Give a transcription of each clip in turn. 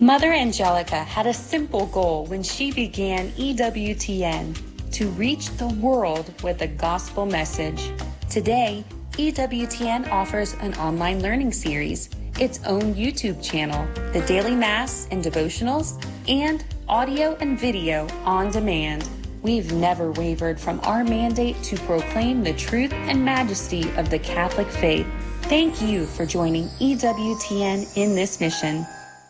Mother Angelica had a simple goal when she began EWTN, to reach the world with a gospel message. Today, EWTN offers an online learning series, its own YouTube channel, the daily mass and devotionals, and audio and video on demand. We've never wavered from our mandate to proclaim the truth and majesty of the Catholic faith. Thank you for joining EWTN in this mission.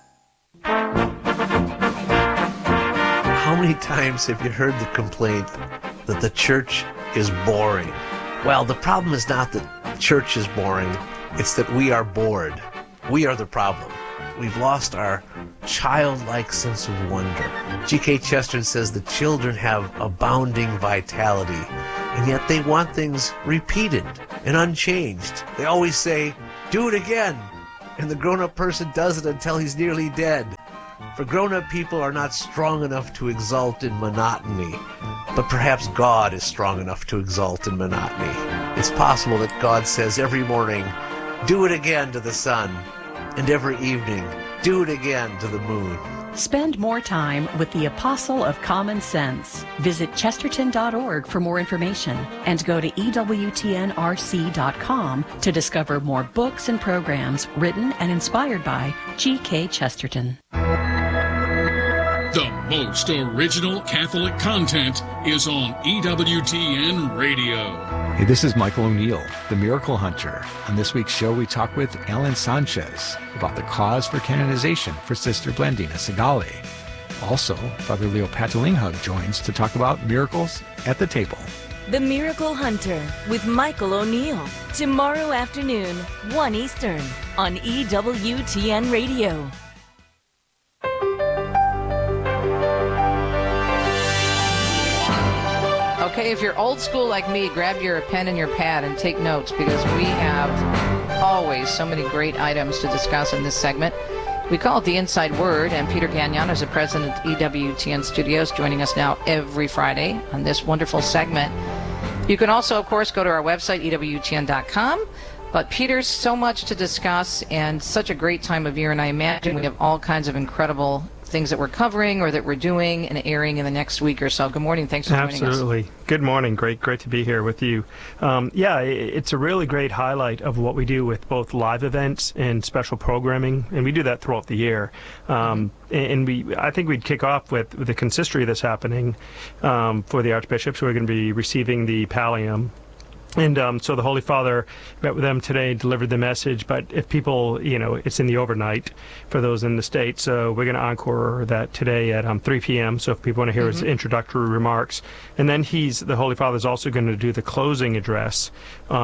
How many times have you heard the complaint that the church is boring? Well, the problem is not that church is boring, it's that we are bored. We are the problem. We've lost our childlike sense of wonder. G.K. Chesterton says the children have abounding vitality, and yet they want things repeated and unchanged. They always say, "Do it again," and the grown-up person does it until he's nearly dead. For grown-up people are not strong enough to exult in monotony, but perhaps God is strong enough to exult in monotony. It's possible that God says every morning, "Do it again" to the sun, and every evening, "Do it again" to the moon. Spend more time with the Apostle of Common Sense. Visit chesterton.org for more information and go to EWTNRC.com to discover more books and programs written and inspired by G.K. Chesterton. The most original Catholic content is on EWTN Radio. Hey, this is Michael O'Neill, the Miracle Hunter. On this week's show, we talk with Alan Sanchez about the cause for canonization for Sister Blandina Segali. Also, Father Leo Patalinghug joins to talk about miracles at the table. The Miracle Hunter with Michael O'Neill. Tomorrow afternoon, 1 Eastern, on EWTN Radio. Okay, if you're old school like me, grab your pen and your pad and take notes, because we have always so many great items to discuss in this segment. We call it the Inside Word, and Peter Gagnon is the president of EWTN Studios, joining us now every Friday on this wonderful segment. You can also, of course, go to our website, EWTN.com. But Peter, so much to discuss and such a great time of year, and I imagine we have all kinds of incredible things that we're covering or that we're doing and airing in the next week or so. Good morning. Thanks for joining us. Absolutely. Good morning. Great to be here with you. It's a really great highlight of what we do with both live events and special programming, and we do that throughout the year. I think we'd kick off with the consistory that's happening for the archbishops. We're going to be receiving the pallium. And so the Holy Father met with them today, delivered the message. But if people, it's in the overnight for those in the States. So we're going to encore that today at 3 p.m. So if people want to hear his introductory remarks. And then the Holy Father's also going to do the closing address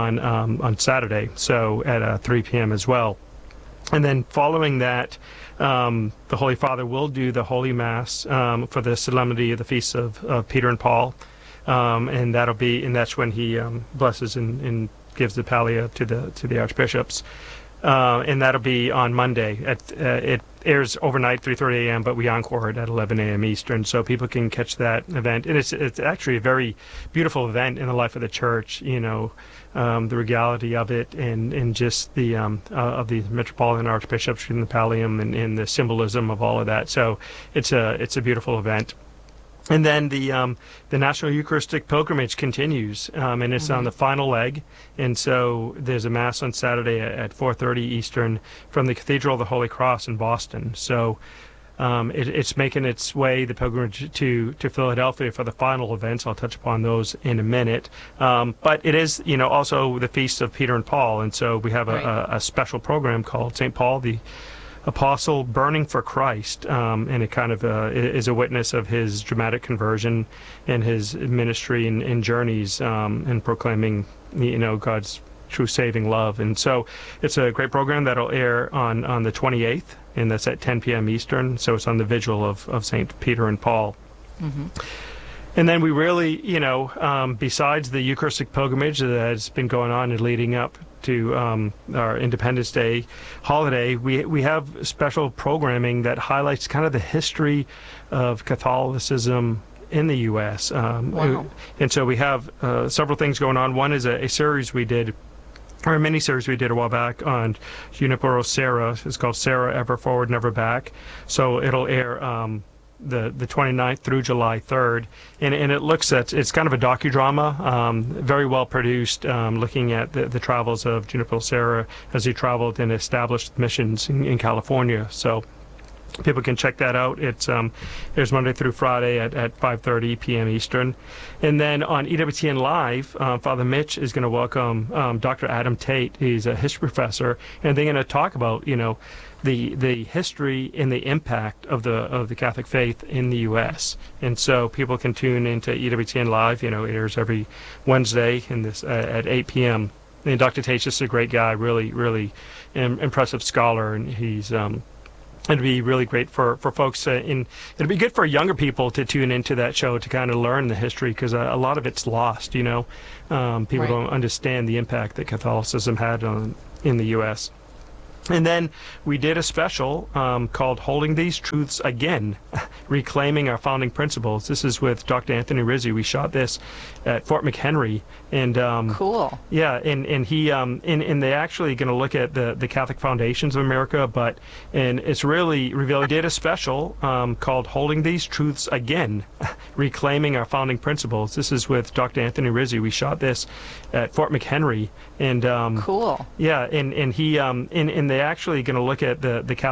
on Saturday, so at 3 p.m. as well. And then following that, the Holy Father will do the Holy Mass for the solemnity of the feasts of Peter and Paul. And that's when he blesses and gives the pallia to the archbishops, and that'll be on Monday. It airs overnight, 3:30 a.m., but we encore it at 11 a.m. Eastern, so people can catch that event. And it's actually a very beautiful event in the life of the Church. The regality of it, and just the of the Metropolitan Archbishops in the pallium, and the symbolism of all of that. So it's a beautiful event. And then the National Eucharistic Pilgrimage continues, and it's on the final leg. And so there's a Mass on Saturday at 4:30 Eastern from the Cathedral of the Holy Cross in Boston. So it's making its way, the pilgrimage, to Philadelphia for the final events. I'll touch upon those in a minute. But it is, also the Feast of Peter and Paul. And so we have a special program called St. Paul, the Apostle, Burning for Christ, and it kind of is a witness of his dramatic conversion and his ministry and journeys in proclaiming, God's true saving love. And so it's a great program that'll air on the 28th, and that's at 10 p.m. Eastern, so it's on the vigil of St. Peter and Paul. Mm-hmm. And then we really, besides the Eucharistic pilgrimage that has been going on and leading up to our Independence Day holiday, we have special programming that highlights kind of the history of Catholicism in the U.S. Wow. And so we have several things going on. One is a series we did or a mini-series we did a while back on Junipero Serra. It's called Serra, Ever Forward, Never Back. So it'll air the 29th through July 3rd, and it looks at, it's kind of a docudrama, very well produced, looking at the travels of Junipero Serra as he traveled and established missions in California. So people can check that out. It's there's Monday through Friday at 5:30 p.m. Eastern. And then on EWTN Live, Father Mitch is going to welcome Dr. Adam Tate. He's a history professor, and they're going to talk about, the history and the impact of the Catholic faith in the U.S. And so people can tune into EWTN Live. It airs every Wednesday at 8 p.m. And Dr. Tate's just a great guy, really, really impressive scholar, and he's it'd be really great for folks, and it'd be good for younger people to tune into that show to kind of learn the history, because a lot of it's lost. People Right. don't understand the impact that Catholicism had in the U.S. And then we did a special called Holding These Truths Again, Reclaiming Our Founding Principles. This is with Dr. Anthony Rizzi. We shot this at Fort McHenry. And Cool. yeah, and he and they're actually going to look at the Catholic foundations of America, and it's really revealed. We did a special called Holding These Truths Again, Reclaiming Our Founding Principles. This is with Dr. Anthony Rizzi. We shot this at Fort McHenry. And Cool. yeah, and he and they're actually going to look at the Catholic